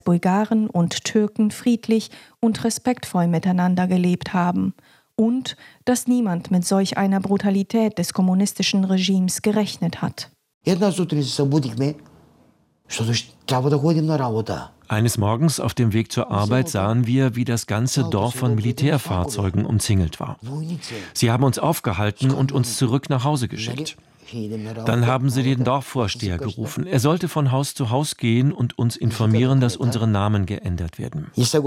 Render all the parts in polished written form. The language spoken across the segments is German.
Bulgaren und Türken friedlich und respektvoll miteinander gelebt haben und dass niemand mit solch einer Brutalität des kommunistischen Regimes gerechnet hat. Eines Morgens auf dem Weg zur Arbeit sahen wir, wie das ganze Dorf von Militärfahrzeugen umzingelt war. Sie haben uns aufgehalten und uns zurück nach Hause geschickt. Dann haben sie den Dorfvorsteher gerufen. Er sollte von Haus zu Haus gehen und uns informieren, dass unsere Namen geändert werden.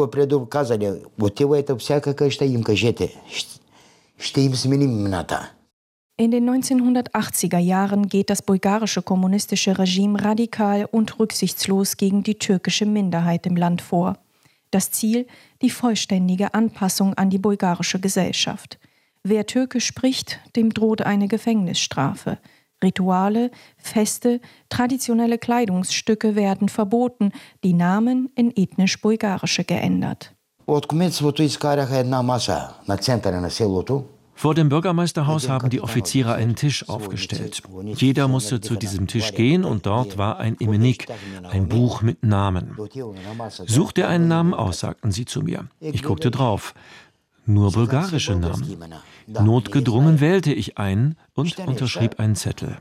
In den 1980er Jahren geht das bulgarische kommunistische Regime radikal und rücksichtslos gegen die türkische Minderheit im Land vor. Das Ziel: die vollständige Anpassung an die bulgarische Gesellschaft. Wer Türkisch spricht, dem droht eine Gefängnisstrafe. Rituale, Feste, traditionelle Kleidungsstücke werden verboten, die Namen in ethnisch-bulgarische geändert. Vor dem Bürgermeisterhaus haben die Offiziere einen Tisch aufgestellt. Jeder musste zu diesem Tisch gehen und dort war ein Imenik, ein Buch mit Namen. Such dir einen Namen aus, sagten sie zu mir. Ich guckte drauf. Nur bulgarische Namen. Notgedrungen wählte ich einen und unterschrieb einen Zettel.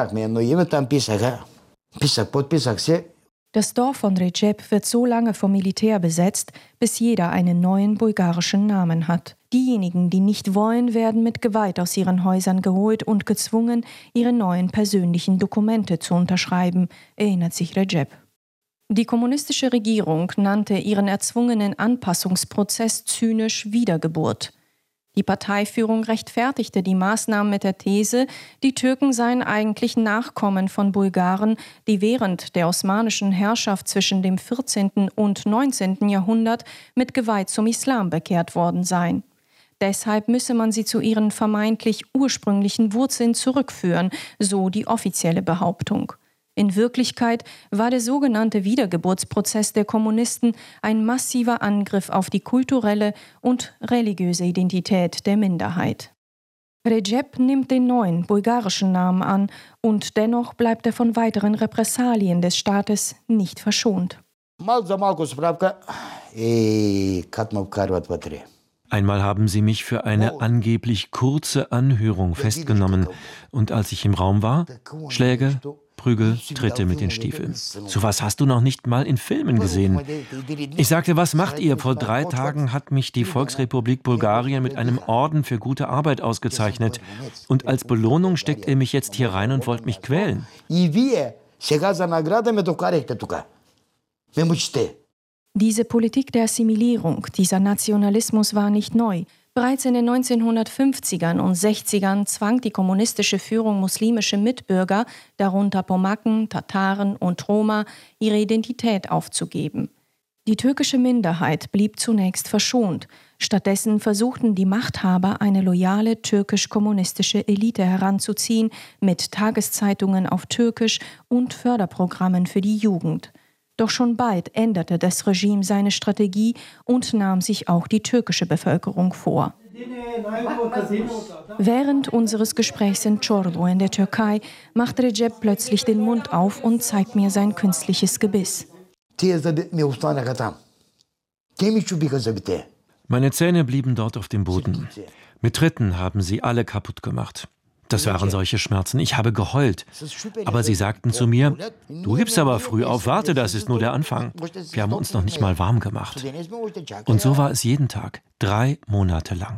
Das Dorf von Recep wird so lange vom Militär besetzt, bis jeder einen neuen bulgarischen Namen hat. Diejenigen, die nicht wollen, werden mit Gewalt aus ihren Häusern geholt und gezwungen, ihre neuen persönlichen Dokumente zu unterschreiben, erinnert sich Recep. Die kommunistische Regierung nannte ihren erzwungenen Anpassungsprozess zynisch Wiedergeburt. Die Parteiführung rechtfertigte die Maßnahmen mit der These, die Türken seien eigentlich Nachkommen von Bulgaren, die während der osmanischen Herrschaft zwischen dem 14. und 19. Jahrhundert mit Gewalt zum Islam bekehrt worden seien. Deshalb müsse man sie zu ihren vermeintlich ursprünglichen Wurzeln zurückführen, so die offizielle Behauptung. In Wirklichkeit war der sogenannte Wiedergeburtsprozess der Kommunisten ein massiver Angriff auf die kulturelle und religiöse Identität der Minderheit. Recep nimmt den neuen bulgarischen Namen an und dennoch bleibt er von weiteren Repressalien des Staates nicht verschont. Einmal haben sie mich für eine angeblich kurze Anhörung festgenommen und als ich im Raum war, Schläge, Prügel, Tritte mit den Stiefeln. Sowas hast du noch nicht mal in Filmen gesehen. Ich sagte, was macht ihr? Vor 3 Tagen hat mich die Volksrepublik Bulgarien mit einem Orden für gute Arbeit ausgezeichnet. Und als Belohnung steckt ihr mich jetzt hier rein und wollt mich quälen. Diese Politik der Assimilierung, dieser Nationalismus war nicht neu. Bereits in den 1950ern und 60ern zwang die kommunistische Führung muslimische Mitbürger, darunter Pomaken, Tataren und Roma, ihre Identität aufzugeben. Die türkische Minderheit blieb zunächst verschont. Stattdessen versuchten die Machthaber, eine loyale türkisch-kommunistische Elite heranzuziehen, mit Tageszeitungen auf Türkisch und Förderprogrammen für die Jugend. Doch schon bald änderte das Regime seine Strategie und nahm sich auch die türkische Bevölkerung vor. Während unseres Gesprächs in Çorlu in der Türkei macht Recep plötzlich den Mund auf und zeigt mir sein künstliches Gebiss. Meine Zähne blieben dort auf dem Boden. Mit Tritten haben sie alle kaputt gemacht. Das waren solche Schmerzen. Ich habe geheult. Aber sie sagten zu mir, du gibst aber früh auf, warte, das ist nur der Anfang. Wir haben uns noch nicht mal warm gemacht. Und so war es jeden Tag, 3 Monate lang.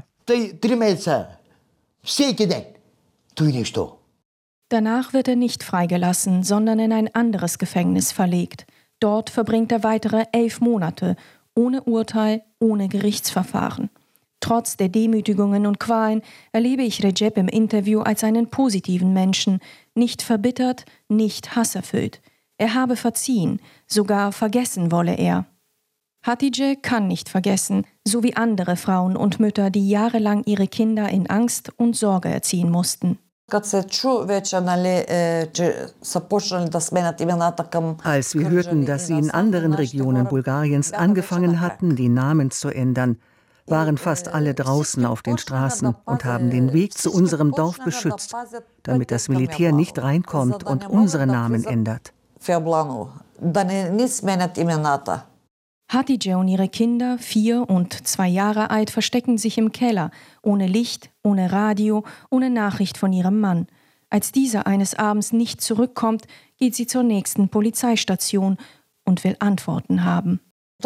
Danach wird er nicht freigelassen, sondern in ein anderes Gefängnis verlegt. Dort verbringt er weitere 11 Monate, ohne Urteil, ohne Gerichtsverfahren. Trotz der Demütigungen und Qualen erlebe ich Recep im Interview als einen positiven Menschen, nicht verbittert, nicht hasserfüllt. Er habe verziehen, sogar vergessen wolle er. Hatice kann nicht vergessen, so wie andere Frauen und Mütter, die jahrelang ihre Kinder in Angst und Sorge erziehen mussten. Als wir hörten, dass sie in anderen Regionen Bulgariens angefangen hatten, die Namen zu ändern, waren fast alle draußen auf den Straßen und haben den Weg zu unserem Dorf beschützt, damit das Militär nicht reinkommt und unsere Namen ändert. Hatice und ihre Kinder, 4 und 2 Jahre alt, verstecken sich im Keller, ohne Licht, ohne Radio, ohne Nachricht von ihrem Mann. Als dieser eines Abends nicht zurückkommt, geht sie zur nächsten Polizeistation und will Antworten haben.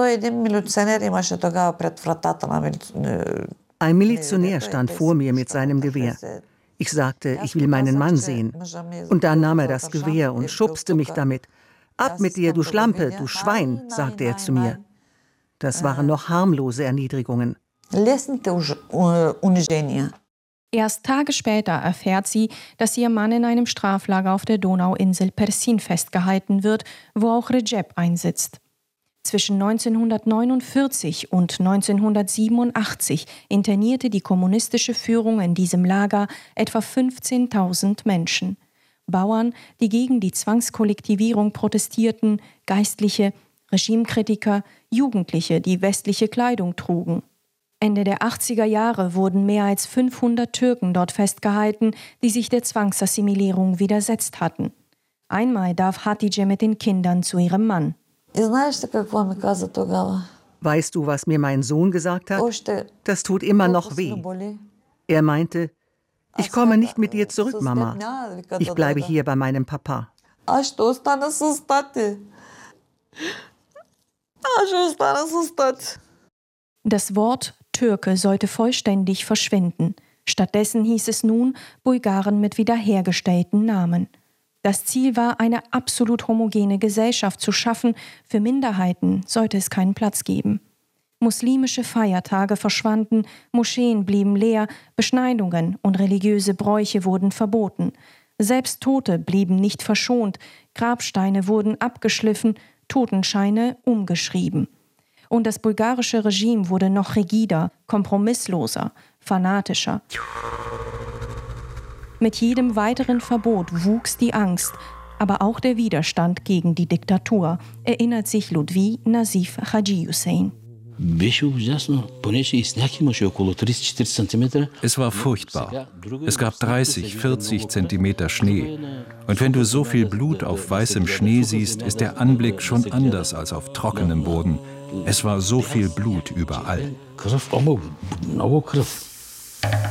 Ein Milizionär stand vor mir mit seinem Gewehr. Ich sagte, ich will meinen Mann sehen. Und dann nahm er das Gewehr und schubste mich damit. »Ab mit dir, du Schlampe, du Schwein«, sagte er zu mir. Das waren noch harmlose Erniedrigungen. Erst Tage später erfährt sie, dass ihr Mann in einem Straflager auf der Donauinsel Persin festgehalten wird, wo auch Recep einsitzt. Zwischen 1949 und 1987 internierte die kommunistische Führung in diesem Lager etwa 15.000 Menschen. Bauern, die gegen die Zwangskollektivierung protestierten, Geistliche, Regimekritiker, Jugendliche, die westliche Kleidung trugen. Ende der 80er Jahre wurden mehr als 500 Türken dort festgehalten, die sich der Zwangsassimilierung widersetzt hatten. Einmal darf Hatice mit den Kindern zu ihrem Mann. Weißt du, was mir mein Sohn gesagt hat? Das tut immer noch weh. Er meinte, ich komme nicht mit dir zurück, Mama. Ich bleibe hier bei meinem Papa. Das Wort Türke sollte vollständig verschwinden. Stattdessen hieß es nun Bulgaren mit wiederhergestellten Namen. Das Ziel war, eine absolut homogene Gesellschaft zu schaffen. Für Minderheiten sollte es keinen Platz geben. Muslimische Feiertage verschwanden, Moscheen blieben leer, Beschneidungen und religiöse Bräuche wurden verboten. Selbst Tote blieben nicht verschont, Grabsteine wurden abgeschliffen, Totenscheine umgeschrieben. Und das bulgarische Regime wurde noch rigider, kompromissloser, fanatischer. Mit jedem weiteren Verbot wuchs die Angst, aber auch der Widerstand gegen die Diktatur, erinnert sich Ludwig Nazif Hadji Hussein. Es war furchtbar. Es gab 30, 40 Zentimeter Schnee. Und wenn du so viel Blut auf weißem Schnee siehst, ist der Anblick schon anders als auf trockenem Boden. Es war so viel Blut überall.